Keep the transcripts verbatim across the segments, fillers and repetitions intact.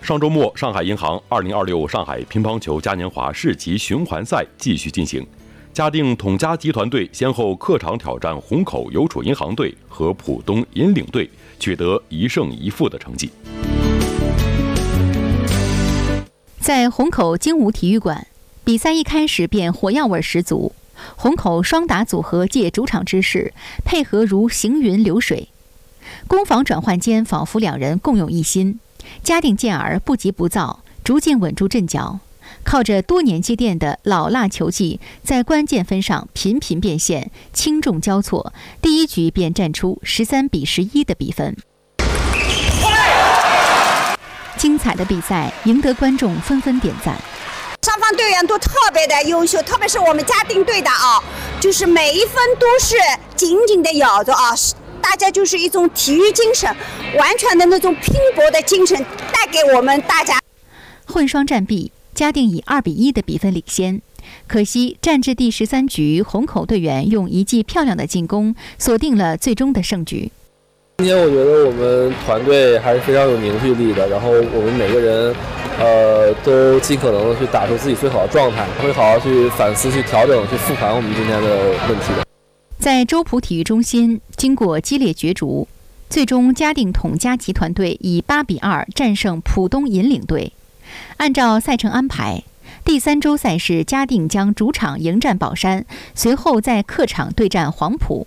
上周末，上海银行二零二六上海乒乓球嘉年华市级循环赛继续进行。嘉定统嘉集团队先后客场挑战虹口邮储银行队和浦东银领队，取得一胜一负的成绩。 在虹口精武体育馆，比赛一开始便火药味十足。虹口双打组合借主场之势，配合如行云流水，攻防转换间仿佛两人共用一心。嘉定健儿不急不躁，逐渐稳住阵脚，靠着多年积淀的老辣球技，在关键分上频频变现，轻重交错，第一局便战出十三比十一的比分。精彩的比赛赢得观众纷纷点赞。 双方队员都特别的优秀，特别是我们嘉定队的啊，就是每一分都是紧紧的咬着啊，大家就是一种体育精神，完全的那种拼搏的精神带给我们大家。 混双战毕，嘉定以二比一的比分领先。可惜战至第十三局，虹口队员用一记漂亮的进攻锁定了最终的胜局。 今天我觉得我们团队还是非常有凝聚力的，然后我们每个人呃都尽可能的去打出自己最好的状态，会好好去反思、去调整、去复盘我们今天的问题的。 在周浦体育中心，经过激烈角逐，最终嘉定统嘉集团队以八比二战胜浦东银领队。按照赛程安排，第三周赛事嘉定将主场迎战宝山，随后在客场对战黄埔。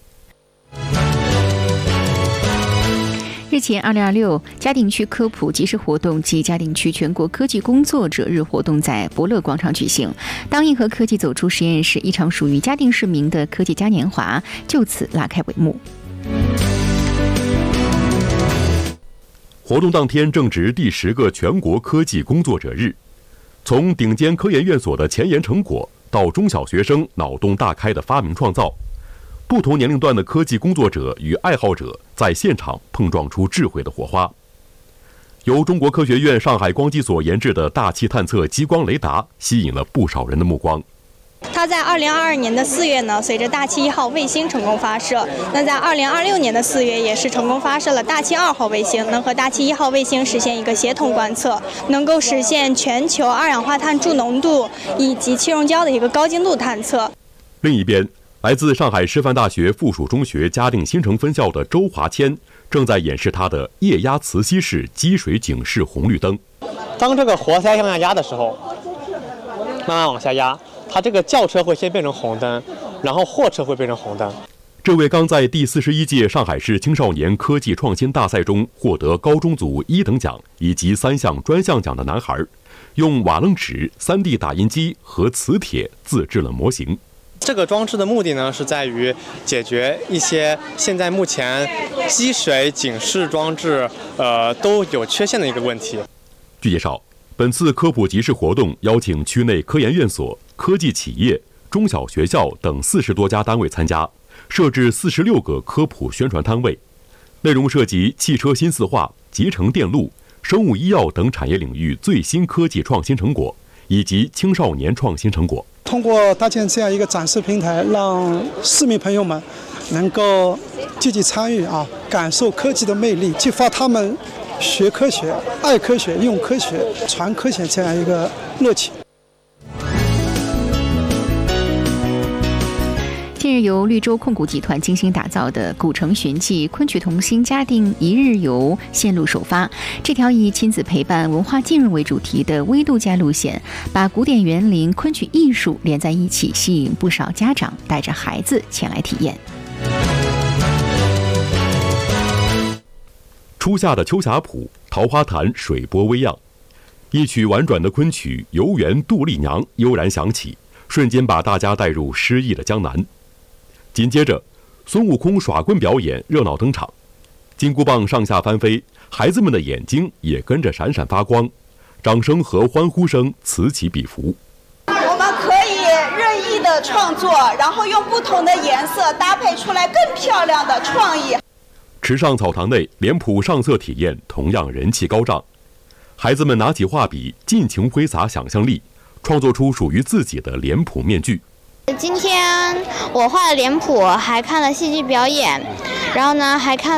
日前，二零二六嘉定区科普集市活动及嘉定区全国科技工作者日活动在博乐广场举行。当硬核科技走出实验室，一场属于嘉定市民的科技嘉年华就此拉开帷幕。 活动当天正值第十个全国科技工作者日，从顶尖科研院所的前沿成果，到中小学生脑洞大开的发明创造。不同年龄段的科技工作者与爱好者在现场碰撞出智慧的火花。由中国科学院上海光机所研制的大气探测激光雷达吸引了不少人的目光。 它在二零二二年的四月呢，随着大气一号卫星成功发射。那在二零二六年的四月，也是成功发射了大气二号卫星，能和大气一号卫星实现一个协同观测，能够实现全球二氧化碳柱浓度以及气溶胶的一个高精度探测。 另一边，来自上海师范大学附属中学嘉定新城分校的周华谦正在演示他的液压磁吸式积水警示红绿灯。 当这个活塞向下压的时候，慢慢往下压，它这个轿车会先变成红灯，然后货车会变成红灯。 这位刚在第四十一届上海市青少年科技创新大赛中获得高中组一等奖以及三项专项奖的男孩，用瓦楞纸、三 D 打印机和磁铁自制了模型。 这个装置的目的呢，是在于解决一些现在目前积水警示装置呃都有缺陷的一个问题。 据介绍，本次科普集市活动邀请区内科研院所、科技企业、中小学校等四十多家单位参加，设置四十六个科普宣传摊位，内容涉及汽车新四化、集成电路、生物医药等产业领域最新科技创新成果，以及青少年创新成果。 通过搭建这样一个展示平台，让市民朋友们能够积极参与啊，感受科技的魅力，激发他们学科学、爱科学、用科学、传科学这样一个热情。 近日，由绿洲控股集团精心打造的古城寻迹昆曲童心嘉定一日游线路首发。这条以亲子陪伴、文化浸润为主题的微度假路线，把古典园林、昆曲艺术连在一起，吸引不少家长带着孩子前来体验。 初夏的秋霞浦，桃花潭水波微漾，一曲婉转的昆曲《游园杜丽娘》悠然响起，瞬间把大家带入诗意的江南。紧接着，孙悟空耍棍表演热闹登场，金箍棒上下翻飞，孩子们的眼睛也跟着闪闪发光，掌声和欢呼声此起彼伏。 我们可以任意的创作，然后用不同的颜色搭配出来更漂亮的创意。 池上草堂内，脸谱上色体验同样人气高涨，孩子们拿起画笔，尽情挥洒想象力，创作出属于自己的脸谱面具。 今天我画了脸谱，还看了戏剧表演，然后呢还看